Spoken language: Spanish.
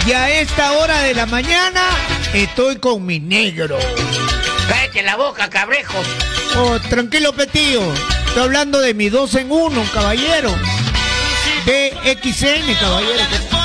Y a esta hora de la mañana estoy con mi negro. Cállate la boca, cabrejo. Oh, tranquilo, Petío. Estoy hablando de mi 2 en 1, caballero. DXN, caballero.